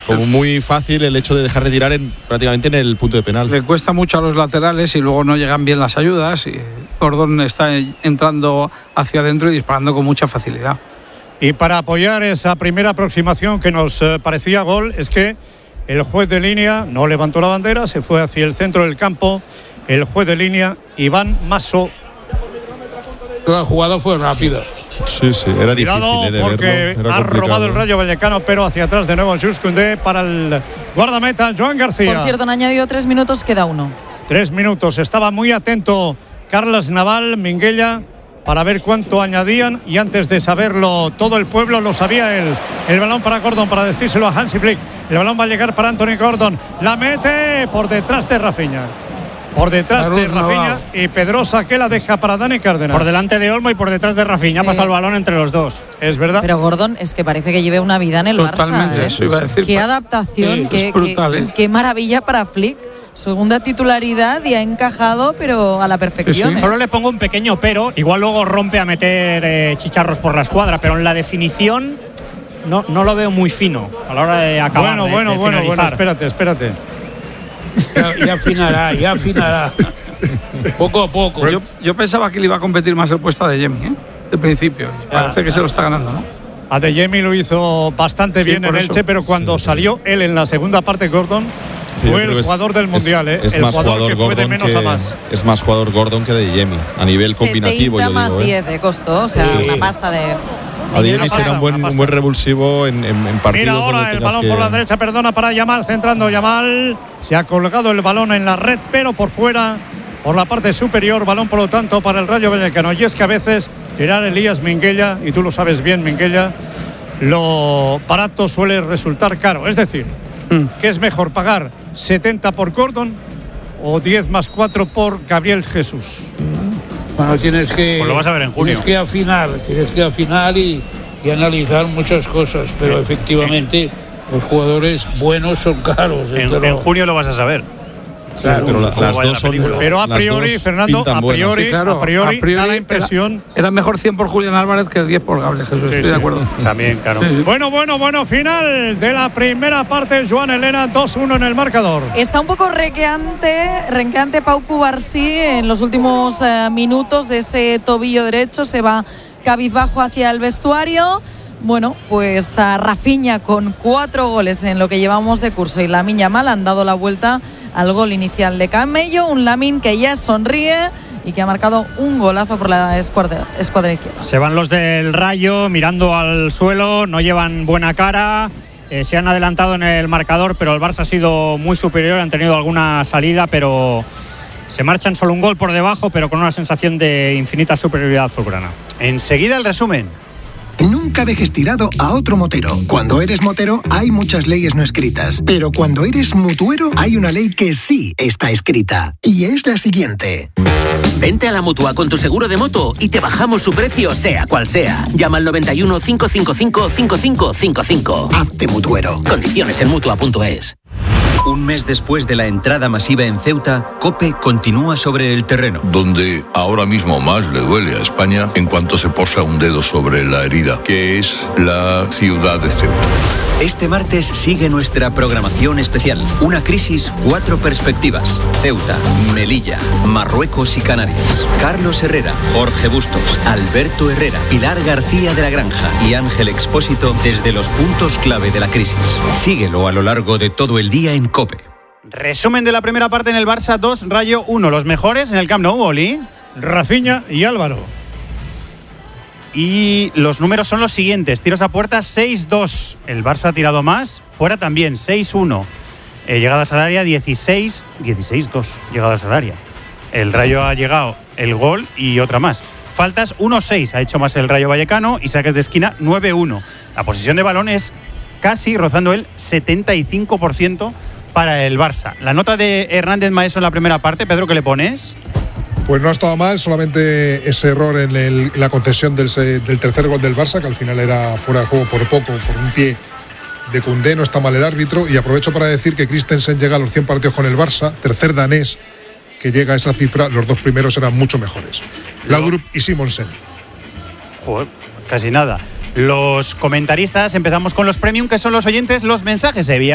como muy fácil el hecho de dejar de tirar prácticamente en el punto de penal. Le cuesta mucho a los laterales y luego no llegan bien las ayudas. Y Gordon está entrando hacia adentro y disparando con mucha facilidad. Y para apoyar esa primera aproximación que nos parecía gol, es que el juez de línea no levantó la bandera, se fue hacia el centro del campo. El juez de línea, Iván Masso. Toda la jugada fue rápida. Sí, era difícil de porque verlo. Ha robado el Rayo Vallecano, pero hacia atrás de nuevo Jules Koundé para el guardameta Joan García. Por cierto, han añadido 3 minutos, queda 1. 3 minutos, estaba muy atento Carles Naval, Minguella, para ver cuánto añadían, y antes de saberlo todo el pueblo lo sabía él. El balón para Gordon, para decírselo a Hansi Flick. El balón va a llegar para Anthony Gordon, la mete por detrás de Rafinha. Por detrás de Rafinha y Pedrosa, que la deja para Dani Cárdenas. Por delante de Olmo y por detrás de Rafinha. Sí. Pasa el balón entre los dos. Es verdad. Pero Gordon es que parece que lleve una vida en el Totalmente, Barça. eso iba a decir. Qué adaptación, es brutal, qué maravilla para Flick. Segunda titularidad y ha encajado, pero a la perfección. Sí. Solo le pongo un pequeño pero. Igual luego rompe a meter chicharros por la escuadra, pero en la definición no lo veo muy fino a la hora de acabar. Bueno, espérate. Ya afinará. Poco a poco. Yo pensaba que le iba a competir más el puesto a Adeyemi, de principio. Parece que se lo está ganando, ¿no? Adeyemi lo hizo bastante bien en Elche, pero cuando salió él en la segunda parte, Gordon fue el jugador del Mundial. Es el más jugador que fue de menos a más. Es más jugador Gordon que Adeyemi a nivel combinativo. 70 más 10 de costo, o sea, una pasta de... Adeyemi será un buen revulsivo en partidos. Mira ahora el balón por la derecha, para Yamal, centrando Yamal. Se ha colgado el balón en la red, pero por fuera, por la parte superior. Balón, por lo tanto, para el Rayo Vallecano. Y es que a veces tirar Elías Minguella, y tú lo sabes bien, Minguella, lo barato suele resultar caro. Es decir, ¿qué es mejor, pagar 70 por Gordon o 10 más 4 por Gabriel Jesús? Bueno, tienes que... Pues lo vas a ver en junio. Tienes que afinar y analizar muchas cosas, pero efectivamente los jugadores buenos son caros. En junio lo vas a saber. Claro, pero las dos son. Pero a priori, Fernando, a priori da la impresión. Era mejor 100 por Julián Álvarez que 10 por Gabriel Jesús. Estoy de acuerdo. También, claro. Sí. Bueno, final de la primera parte. Joan Elena, 2-1 en el marcador. Está un poco renqueante Pau Cubarsí en los últimos minutos de ese tobillo derecho. Se va cabizbajo hacia el vestuario. Bueno, pues a Rafinha con 4 goles en lo que llevamos de curso y Lamine Yamal han dado la vuelta al gol inicial de Camello, un Lamine que ya sonríe y que ha marcado un golazo por la escuadra izquierda. Se van los del Rayo mirando al suelo, no llevan buena cara, se han adelantado en el marcador, pero el Barça ha sido muy superior, han tenido alguna salida, pero se marchan solo un gol por debajo, pero con una sensación de infinita superioridad azulgrana. Enseguida el resumen. Nunca dejes tirado a otro motero. Cuando eres motero hay muchas leyes no escritas, pero cuando eres mutuero hay una ley que sí está escrita, y es la siguiente. Vente a la Mutua con tu seguro de moto y te bajamos su precio sea cual sea. Llama al 91 555 5555. Hazte mutuero. Condiciones en Mutua.es. Un mes después de la entrada masiva en Ceuta, COPE continúa sobre el terreno. Donde ahora mismo más le duele a España en cuanto se posa un dedo sobre la herida, que es la ciudad de Ceuta. Este martes sigue nuestra programación especial. Una crisis, 4 perspectivas. Ceuta, Melilla, Marruecos y Canarias. Carlos Herrera, Jorge Bustos, Alberto Herrera, Pilar García de la Granja y Ángel Expósito desde los puntos clave de la crisis. Síguelo a lo largo de todo el día en COPE. Resumen de la primera parte en el Barça 2, Rayo 1. Los mejores en el Camp Nou, Oli. Rafinha y Álvaro. Y los números son los siguientes. Tiros a puerta 6-2. El Barça ha tirado más. Fuera también 6-1. Llegadas al área 16-2. Llegadas al área. El Rayo ha llegado el gol y otra más. Faltas 1-6. Ha hecho más el Rayo Vallecano. Y saques de esquina 9-1. La posesión de balón es casi rozando el 75% para el Barça. La nota de Hernández Maeso en la primera parte, Pedro, ¿qué le pones? Pues no ha estado mal, solamente ese error en la concesión del tercer gol del Barça, que al final era fuera de juego por poco, por un pie de Koundé. No está mal el árbitro. Y aprovecho para decir que Christensen llega a los 100 partidos con el Barça, tercer danés que llega a esa cifra. Los 2 primeros eran mucho mejores, Laudrup y Simonsen. Joder, casi nada. Los comentaristas, empezamos con los premium, que son los oyentes, los mensajes de vía.